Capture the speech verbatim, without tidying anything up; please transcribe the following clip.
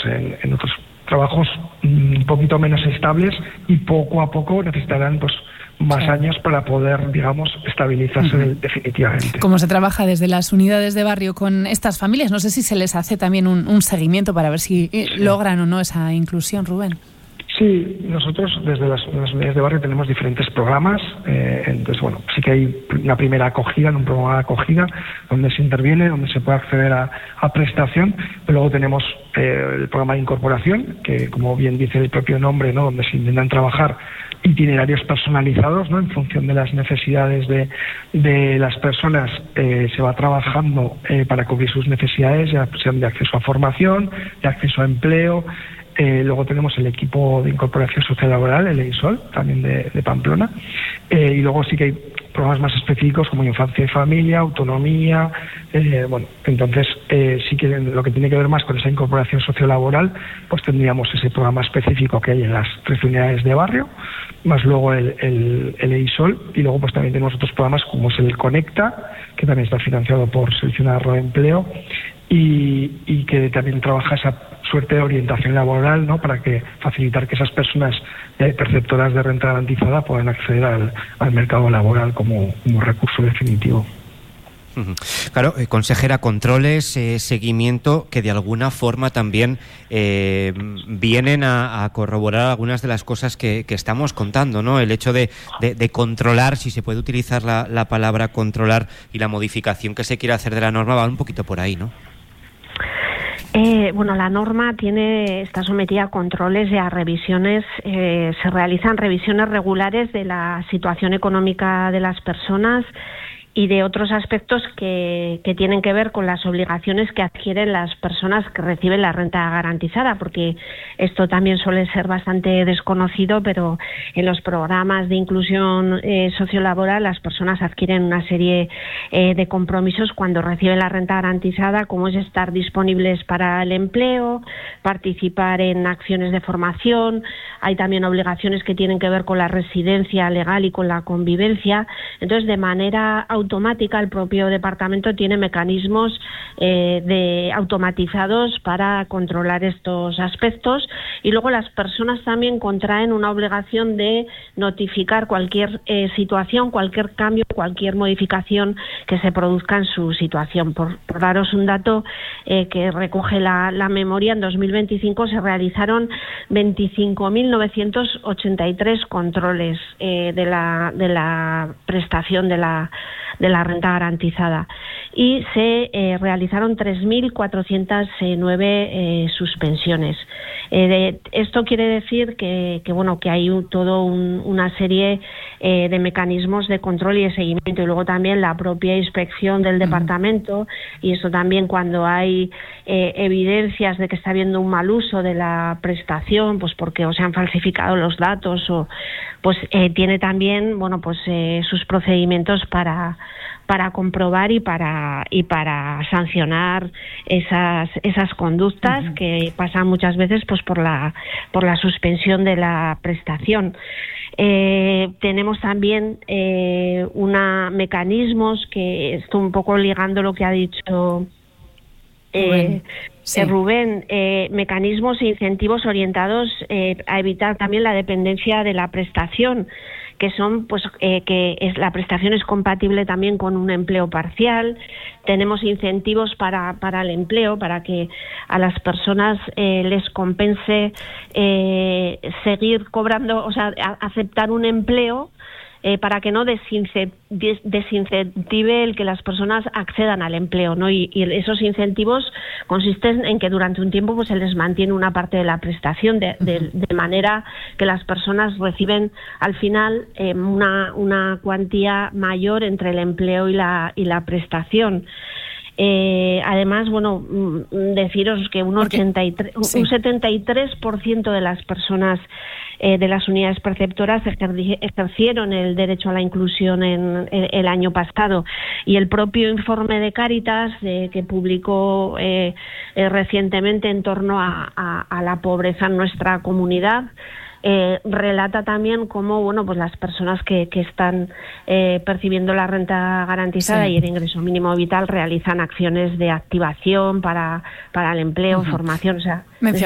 en, en otros trabajos un poquito menos estables y poco a poco necesitarán pues más sí. años para poder, digamos, estabilizarse uh-huh. definitivamente. ¿Cómo se trabaja desde las unidades de barrio con estas familias? No sé si se les hace también un, un seguimiento para ver si sí. logran o no esa inclusión, Rubén. Sí, nosotros desde las, las unidades de barrio tenemos diferentes programas, eh, entonces bueno, sí que hay una primera acogida, un programa de acogida donde se interviene, donde se puede acceder a, a prestación, pero luego tenemos eh, el programa de incorporación, que como bien dice el propio nombre, ¿no?, donde se intentan trabajar itinerarios personalizados, ¿no?, en función de las necesidades de, de las personas, eh, se va trabajando eh, para cubrir sus necesidades, ya sean de acceso a formación, de acceso a empleo. Eh, luego tenemos el equipo de incorporación sociolaboral, el EISOL, también de, de Pamplona, eh, y luego sí que hay programas más específicos como infancia y familia, autonomía, eh, bueno, entonces eh, sí que lo que tiene que ver más con esa incorporación sociolaboral, pues tendríamos ese programa específico que hay en las tres unidades de barrio, más luego el, el, el EISOL, y luego pues también tenemos otros programas como es el Conecta, que también está financiado por Seleccionador de Empleo, y, y que también trabaja esa suerte de orientación laboral, ¿no?, para que facilitar que esas personas eh, perceptoras de renta garantizada puedan acceder al, al mercado laboral como, como recurso definitivo. Claro, eh, consejera, controles, eh, seguimiento que de alguna forma también eh, vienen a, a corroborar algunas de las cosas que, que estamos contando, ¿no? El hecho de, de, de controlar, si se puede utilizar la, la palabra controlar, y la modificación que se quiere hacer de la norma va un poquito por ahí, ¿no? Eh, bueno, la norma tiene está sometida a controles y a revisiones. Eh, se realizan revisiones regulares de la situación económica de las personas y de otros aspectos que, que tienen que ver con las obligaciones que adquieren las personas que reciben la renta garantizada, porque esto también suele ser bastante desconocido, pero en los programas de inclusión eh, sociolaboral las personas adquieren una serie eh, de compromisos cuando reciben la renta garantizada, como es estar disponibles para el empleo, participar en acciones de formación. Hay también obligaciones que tienen que ver con la residencia legal y con la convivencia. Entonces, de manera automática, el propio departamento tiene mecanismos eh, de automatizados para controlar estos aspectos, y luego las personas también contraen una obligación de notificar cualquier eh, situación, cualquier cambio, cualquier modificación que se produzca en su situación. Por, por daros un dato eh, que recoge la, la memoria, en dos mil veinticinco se realizaron veinticinco mil novecientos ochenta y tres controles eh, de la de la prestación de la de la renta garantizada, y se eh, realizaron tres mil cuatrocientas nueve eh, suspensiones. Eh, de, esto quiere decir que, que bueno que hay un, todo un, una serie eh, de mecanismos de control y de seguimiento, y luego también la propia inspección del departamento, y eso también cuando hay eh, evidencias de que está habiendo un mal uso de la prestación, pues porque o se han falsificado los datos, o pues eh, tiene también bueno pues eh, sus procedimientos para para comprobar y para y para sancionar esas esas conductas uh-huh. que pasan muchas veces pues por la por la suspensión de la prestación. Eh, tenemos también eh, una mecanismos que estoy un poco ligando lo que ha dicho eh, Rubén, sí. eh, Rubén eh, mecanismos e incentivos orientados eh, a evitar también la dependencia de la prestación, que son pues eh, que es, la prestación es compatible también con un empleo parcial. Tenemos incentivos para, para el empleo, para que a las personas eh, les compense eh, seguir cobrando, o sea, a, aceptar un empleo, eh, para que no desince, des, desincentive el que las personas accedan al empleo, ¿no? Y, y esos incentivos consisten en que durante un tiempo pues se les mantiene una parte de la prestación, de, de, de manera que las personas reciben al final eh, una, una cuantía mayor entre el empleo y la, y la prestación. Eh, además, bueno, deciros que un, ochenta y tres, sí. un setenta y tres por ciento de las personas eh, de las unidades perceptoras ejercieron el derecho a la inclusión en, en el año pasado, y el propio informe de Cáritas eh, que publicó eh, eh, recientemente en torno a, a, a la pobreza en nuestra comunidad Eh, relata también cómo bueno pues las personas que, que están eh, percibiendo la renta garantizada sí. y el ingreso mínimo vital realizan acciones de activación para, para el empleo, uh-huh. formación, o sea